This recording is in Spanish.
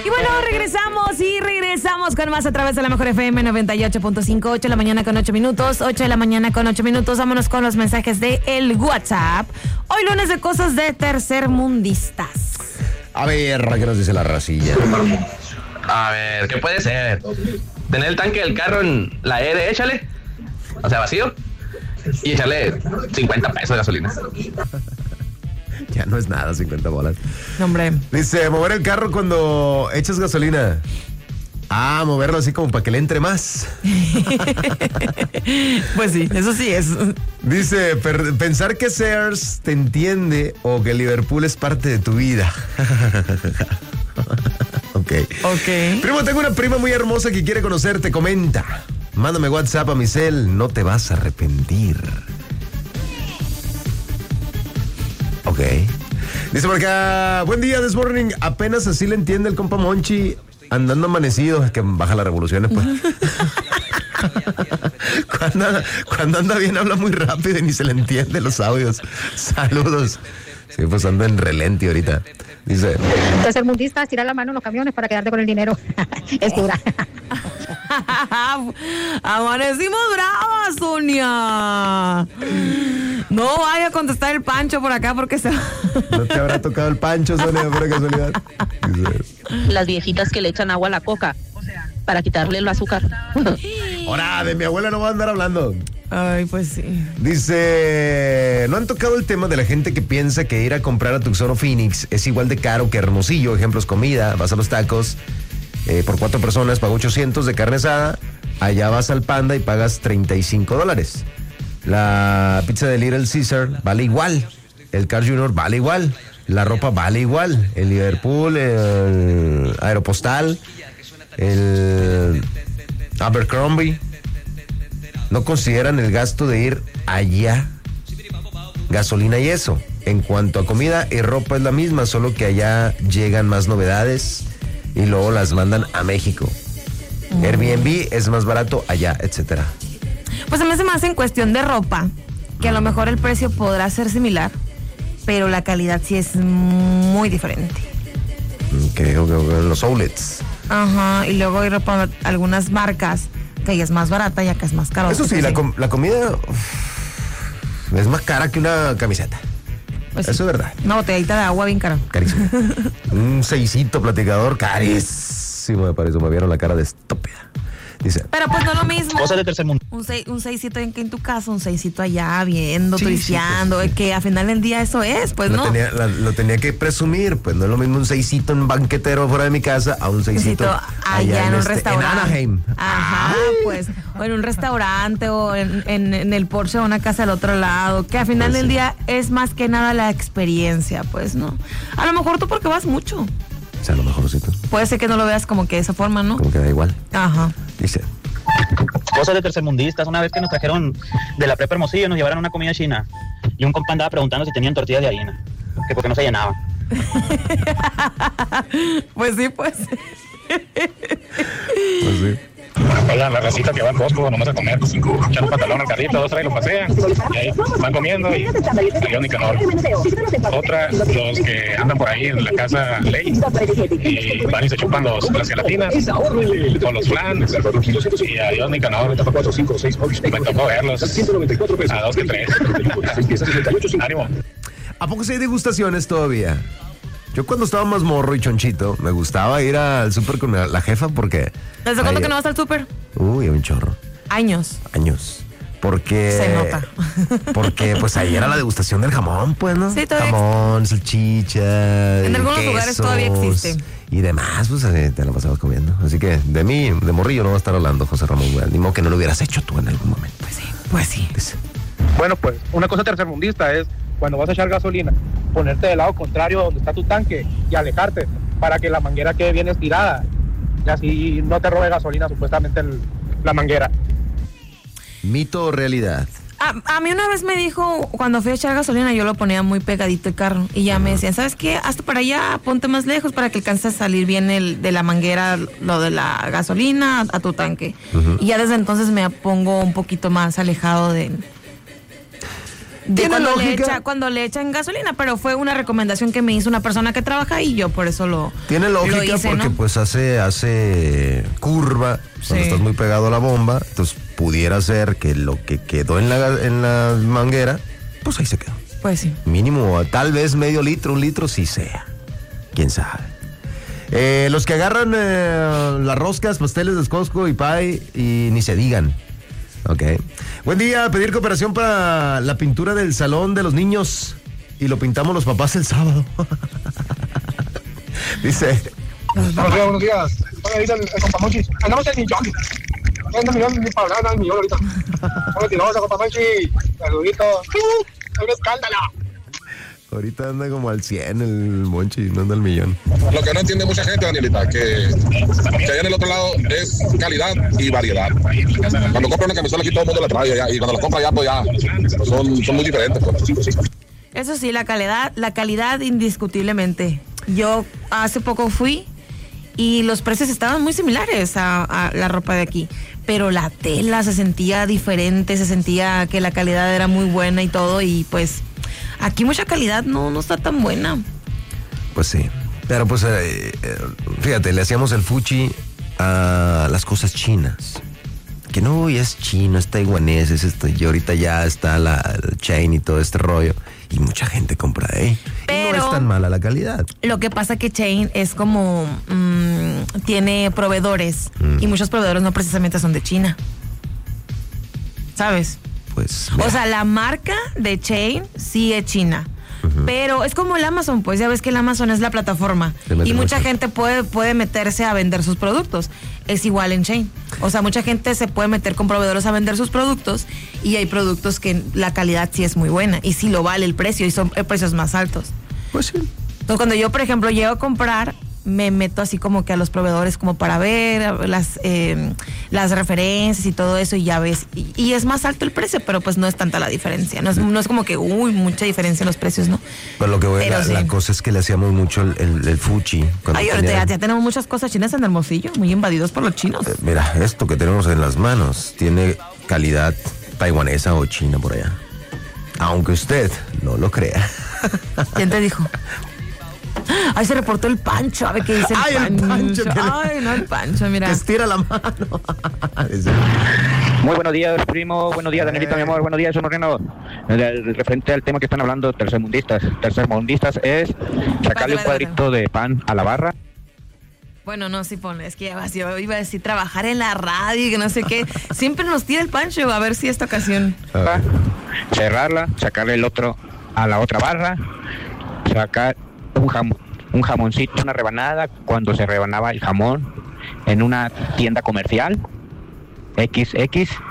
Y bueno, regresamos con más a través de la Mejor FM 98.5, 8 de la mañana con 8 minutos, 8 de la mañana con 8 minutos. Vámonos con los mensajes de el WhatsApp. Hoy lunes de cosas de tercermundistas. A ver, ¿qué nos dice la racilla? A ver, ¿qué puede ser? Tener el tanque del carro en la E de échale, o sea, vacío, y echarle 50 pesos de gasolina. Ya no es nada, 50 bolas. No, hombre. Dice, mover el carro cuando echas gasolina. Ah, moverlo así como para que le entre más. Pues sí, eso sí es. Dice, pensar que Sears te entiende o que Liverpool es parte de tu vida. Ok. Primo, tengo una prima muy hermosa que quiere conocerte, comenta. Mándame WhatsApp a mi cel, no te vas a arrepentir. Ok. Dice por acá, buen día, this morning. Apenas así le entiende el compa Monchi, andando amanecido. Es que baja las revoluciones, pues. Cuando anda bien habla muy rápido y ni se le entiende los audios. Saludos. Sí, pues anda en relente ahorita. Dice, tercermundista, estirar la mano en los camiones para quedarte con el dinero. Es dura. Amanecimos bravas, Sonia. No vaya a contestar el Pancho por acá porque se... ¿No te habrá tocado el Pancho, Sonia, por casualidad? Dice, las viejitas que le echan agua a la coca para quitarle el azúcar. ahora, de mi abuela no voy a andar hablando. Ay, pues sí. Dice, ¿no han tocado el tema de la gente que piensa que ir a comprar a Tucson o Phoenix es igual de caro que Hermosillo? Ejemplos, comida, vas a los tacos, por 4 personas pago 800 de carne asada, allá vas al Panda y pagas $35. La pizza de Little Caesar vale igual, el Carl Jr. vale igual, la ropa vale igual, el Liverpool, el Aeropostal, el Abercrombie. No consideran el gasto de ir allá, gasolina y eso. En cuanto a comida y ropa es la misma, solo que allá llegan más novedades y luego las mandan a México. Airbnb es más barato allá, etcétera. Pues a mí se me hace en cuestión de ropa, que a lo mejor el precio podrá ser similar, pero la calidad sí es muy diferente. Creo que los outlets. Ajá, y luego hay ropa, algunas marcas que ella es más barata y acá es más caro. Eso sí, la comida es más cara que una camiseta. Pues eso es verdad. Una botellita de agua bien cara. Carísimo. Un 6 platicador carísimo, me parece. Me vieron la cara de estúpida. Dice, pero pues no es lo mismo. Cosas de tercer mundo. Un 6 en tu casa, un 6 allá viendo, turisteando, pues, que a final del día eso es, pues no. Lo tenía que presumir, pues no es lo mismo un 6 en banquetero fuera de mi casa a un 6 allá en un restaurante. En Anaheim. Ajá, pues, o en un restaurante o en el Porsche o una casa al otro lado, que a final del día es más que nada la experiencia, pues, ¿no? A lo mejor tú porque vas mucho. O sea, a lo mejorcito. Puede ser que no lo veas como que de esa forma, ¿no? Como que da igual. Ajá. Dice, cosas de tercermundistas. Una vez que nos trajeron de la prepa Hermosillo, nos llevaron una comida china y un compa andaba preguntando si tenían tortillas de harina, que porque no se llenaban. Pues sí, pues. Pues sí. Oigan, la racita que va al Costco nomás a comer, echar un pantalón al carrito, 2 trae lo pasean, y ahí van comiendo y salió Nicanor. Otra, los que andan por ahí en la casa Ley y van y se chupan las gelatinas o los flan, y adiós Nicanor. Me tocó verlos a 2 que 3. Ánimo. ¿A poco sí hay degustaciones todavía? Yo cuando estaba más morro y chonchito, me gustaba ir al súper con la jefa porque... ¿Desde cuándo que no vas al súper? Uy, un chorro. Años. Porque... Se nota. Porque pues ahí era la degustación del jamón, pues, ¿no? Sí, todavía jamón, salchicha, en algunos lugares todavía existe. Y demás, pues te lo pasabas comiendo. Así que de mí, de morrillo, no va a estar hablando José Ramón, güey. Ni modo que no lo hubieras hecho tú en algún momento. Pues sí. Bueno, pues una cosa tercermundista es cuando vas a echar gasolina, ponerte del lado contrario donde está tu tanque y alejarte para que la manguera quede bien estirada y así no te robe gasolina supuestamente la manguera. ¿Mito o realidad? A mí una vez me dijo, cuando fui a echar gasolina, yo lo ponía muy pegadito el carro y ya me decían, ¿sabes qué? Hazte para allá, ponte más lejos para que alcances a salir bien de la manguera, lo de la gasolina a tu tanque. Y ya desde entonces me pongo un poquito más alejado de... de ¿Tiene lógica? cuando le echan gasolina, pero fue una recomendación que me hizo una persona que trabaja y yo por eso lo Tiene lógica lo hice, porque ¿no? pues hace curva cuando Sí. estás muy pegado a la bomba, entonces pudiera ser que lo que quedó en la manguera, pues ahí se quedó. Pues sí. Mínimo, tal vez medio litro, 1 litro, sí sea. ¿Quién sabe? Los que agarran las roscas, pasteles de Costco y pie y ni se digan. Ok. Buen día, pedir cooperación para la pintura del salón de los niños y lo pintamos los papás el sábado. Dice. Buenos días. Ahorita el compamonchis. Andamos en millón. No millón ni para nada, el millón ahorita. Una tirosa, compamonchis. Saludito. ¡Un escándalo! Ahorita anda como al 100 el Monchi, no anda al millón. Lo que no entiende mucha gente, Danielita, que allá en el otro lado es calidad y variedad. Cuando compra una camisola aquí todo el mundo la trae allá, y cuando la compra allá, pues ya son muy diferentes. Pues. Eso sí, la calidad indiscutiblemente. Yo hace poco fui y los precios estaban muy similares a la ropa de aquí, pero la tela se sentía diferente, se sentía que la calidad era muy buena y todo, y pues aquí mucha calidad no está tan buena. Pues sí, pero pues fíjate, le hacíamos el fuchi a las cosas chinas. Que no, ya es chino, es taiwanés, es esto, y ahorita ya está el chain y todo este rollo. Y mucha gente compra de ahí. Pero y no es tan mala la calidad. Lo que pasa que Chain es como tiene proveedores y muchos proveedores no precisamente son de China. ¿Sabes? Pues. O sea, la marca de Chain sí es china. Pero es como el Amazon, pues ya ves que el Amazon es la plataforma y mucha gente puede meterse a vender sus productos. Es igual en Chain. O sea, mucha gente se puede meter con proveedores a vender sus productos y hay productos que la calidad sí es muy buena y sí lo vale el precio y son precios más altos. Pues sí. Entonces, cuando yo, por ejemplo, llego a comprar, me meto así como que a los proveedores como para ver las referencias y todo eso y ya ves. Y es más alto el precio, pero pues no es tanta la diferencia. No es como que, mucha diferencia en los precios, ¿no? Pero lo que voy a sí. la cosa es que le hacíamos mucho el fuchi. Ay, ahorita ya tenemos muchas cosas chinas en Hermosillo, muy invadidos por los chinos. Mira, esto que tenemos en las manos tiene calidad taiwanesa o china por allá. Aunque usted no lo crea. ¿Quién te dijo? Ay, se reportó el Pancho, a ver qué dice el Pancho. El Pancho. Ay, no, el Pancho, mira. Que estira la mano. Muy buenos días, primo. Buenos días, Danielita, mi amor. Buenos días, Sonorreno. Referente al tema que están hablando, tercermundistas. Tercermundistas es sacarle un cuadrito de pan a la barra. Bueno, no, sí ponle, es que yo iba a decir trabajar en la radio y que no sé qué. Siempre nos tira el Pancho, a ver si esta ocasión. Cerrarla, sacarle el otro a la otra barra, sacar un jamoncito, una rebanada, cuando se rebanaba el jamón en una tienda comercial, XX,